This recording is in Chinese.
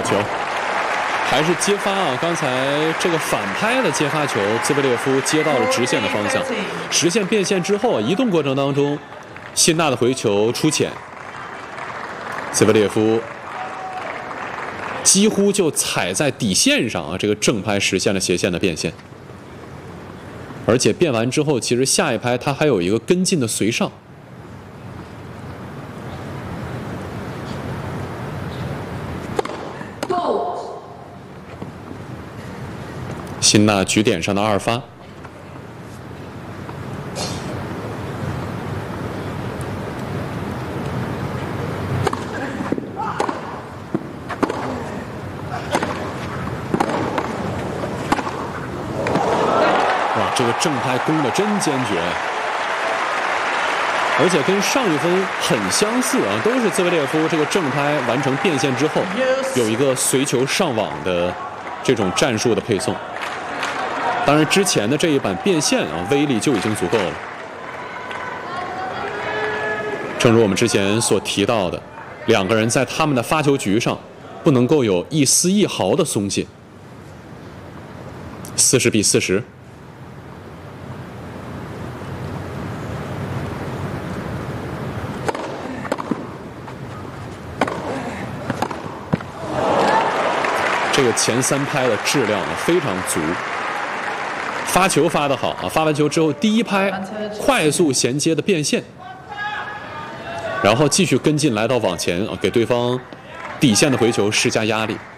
球，还是接发啊！刚才这个反拍的接发球，兹维列夫接到了直线的方向，实现变线之后，移动过程当中，辛纳的回球出浅，兹维列夫几乎就踩在底线上啊！这个正拍实现了斜线的变线，而且变完之后，其实下一拍他还有一个跟进的随上。辛纳局点上的2发，哇，这个正拍攻得真坚决呀！而且跟上一分很相似啊，都是兹维列夫这个正拍完成变线之后，有一个随球上网的这种战术的配送。当然，之前的这一板变线啊，威力就已经足够了。正如我们之前所提到的，两个人在他们的发球局上不能够有一丝一毫的松懈。40比40。这个前3拍的质量非常足。发球发得好啊！发完球之后，第一拍快速衔接的变线，然后继续跟进来到网前啊，给对方底线的回球施加压力。